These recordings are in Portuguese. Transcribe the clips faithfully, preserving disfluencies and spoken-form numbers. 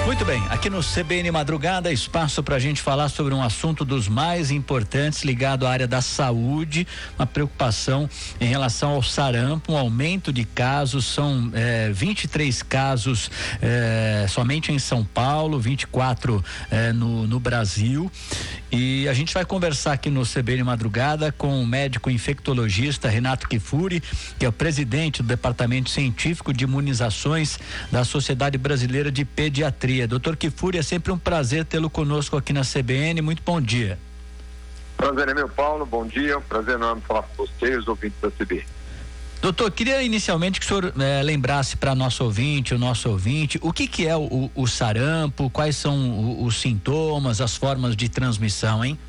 Muito bem, aqui no C B N Madrugada, espaço para a gente falar sobre um assunto dos mais importantes ligado à área da saúde, uma preocupação em relação ao sarampo, um aumento de casos, são eh, vinte e três casos eh, somente em São Paulo, vinte e quatro eh, no, no Brasil. E a gente vai conversar aqui no C B N Madrugada com o médico infectologista Renato Kifuri, que é o presidente do Departamento Científico de Imunizações da Sociedade Brasileira de Pediatria. Doutor Kifuri, é sempre um prazer tê-lo conosco aqui na C B N. Muito bom dia. Prazer é meu, Paulo. Bom dia. Prazer enorme falar com você e os ouvintes da C B N. Doutor, queria inicialmente que o senhor eh, lembrasse para nosso ouvinte, o nosso ouvinte, o que que é o, o sarampo, quais são o, os sintomas, as formas de transmissão, hein?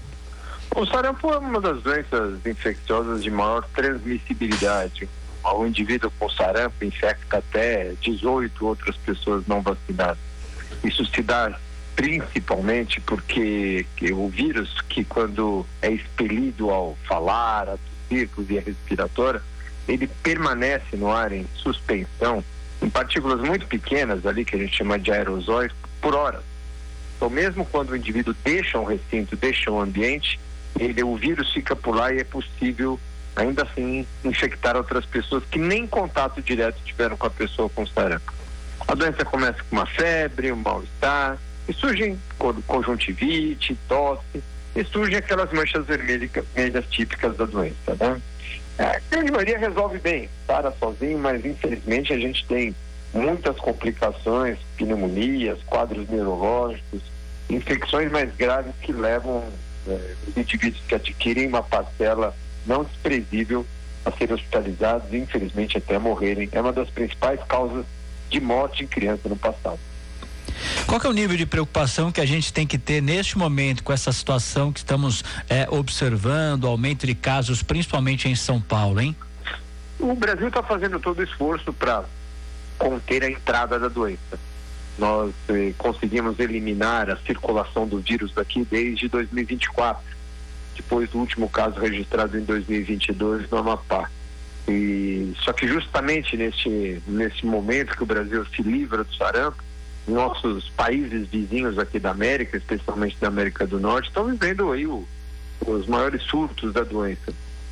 O sarampo é uma das doenças infecciosas de maior transmissibilidade. O indivíduo com sarampo infecta até dezoito outras pessoas não vacinadas. Isso se dá principalmente porque que o vírus, que quando é expelido ao falar, a tossir por via respiratória, ele permanece no ar em suspensão, em partículas muito pequenas ali, que a gente chama de aerosóis, por horas. Então, mesmo quando o indivíduo deixa um recinto, deixa um ambiente, ele, o vírus fica por lá e é possível, ainda assim, infectar outras pessoas que nem contato direto tiveram com a pessoa com sarampo. A doença começa com uma febre, um mal-estar, e surgem conjuntivite, tosse, e surgem aquelas manchas vermelhas, vermelhas típicas da doença, né? A grande maioria resolve bem, para sozinho, mas infelizmente a gente tem muitas complicações, pneumonias, quadros neurológicos, infecções mais graves que levam eh, os indivíduos que adquirem uma parcela não desprezível a serem hospitalizados e infelizmente até morrerem. É uma das principais causas de morte em criança no passado. Qual que é o nível de preocupação que a gente tem que ter neste momento com essa situação que estamos eh, observando, aumento de casos, principalmente em São Paulo, hein? O Brasil está fazendo todo o esforço para conter a entrada da doença. Nós eh, conseguimos eliminar a circulação do vírus daqui desde dois mil e vinte e quatro, depois do último caso registrado em dois mil e vinte e dois no Amapá. E, só que justamente neste, nesse momento que o Brasil se livra do sarampo, nossos países vizinhos aqui da América, especialmente da América do Norte, estão vivendo aí o, os maiores surtos da doença.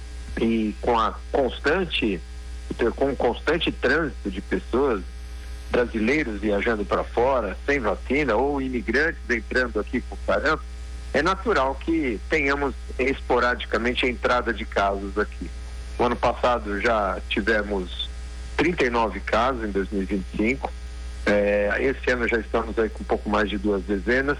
E com a constante, com o constante trânsito de pessoas, brasileiros viajando para fora, sem vacina, ou imigrantes entrando aqui com sarampo, é natural que tenhamos esporadicamente a entrada de casos aqui. No ano passado já tivemos trinta e nove casos em dois mil e vinte e cinco. É, esse ano já estamos aí com um pouco mais de duas dezenas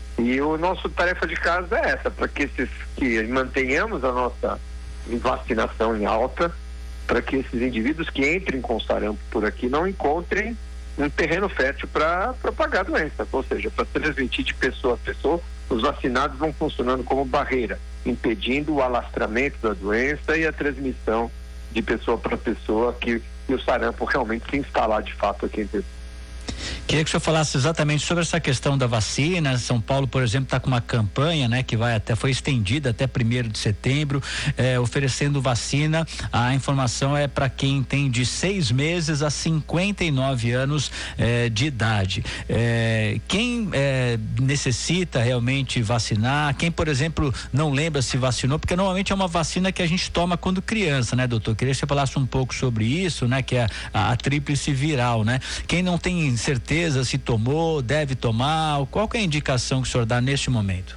e o nosso tarefa de casa é essa, para que esses que mantenhamos a nossa vacinação em alta, para que esses indivíduos que entrem com sarampo por aqui não encontrem um terreno fértil para propagar a doença, ou seja, para transmitir de pessoa a pessoa. Os vacinados vão funcionando como barreira, impedindo o alastramento da doença e a transmissão de pessoa para pessoa, que e o sarampo realmente se instalar de fato aqui em pessoa. Queria que o senhor falasse exatamente sobre essa questão da vacina. São Paulo, por exemplo, está com uma campanha, né, que vai até, foi estendida até primeiro de setembro, eh, oferecendo vacina. A informação é para quem tem de seis meses a cinquenta e nove anos eh, de idade. Eh, quem eh, necessita realmente vacinar, quem, por exemplo, não lembra se vacinou, porque normalmente é uma vacina que a gente toma quando criança, né, doutor? Queria que você falasse um pouco sobre isso, né, que é a, a tríplice viral, né? Quem não tem certeza se tomou, deve tomar, qual que é a indicação que o senhor dá neste momento?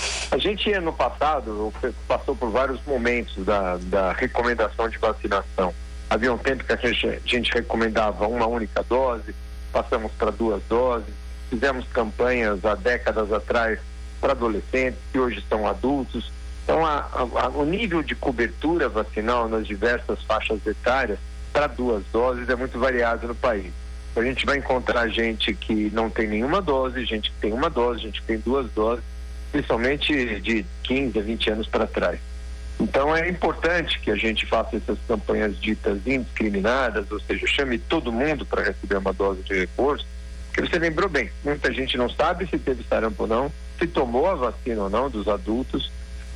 A gente, ano passado, passou por vários momentos da, da recomendação de vacinação. Havia um tempo que a gente, a gente recomendava uma única dose, passamos para duas doses, fizemos campanhas há décadas atrás para adolescentes que hoje são adultos. Então, a, a, o nível de cobertura vacinal nas diversas faixas etárias para duas doses é muito variado no país. A gente vai encontrar gente que não tem nenhuma dose, gente que tem uma dose, gente que tem duas doses, principalmente de quinze a vinte anos para trás. Então é importante que a gente faça essas campanhas ditas indiscriminadas, ou seja, chame todo mundo para receber uma dose de reforço, porque você lembrou bem, muita gente não sabe se teve sarampo ou não, se tomou a vacina ou não dos adultos,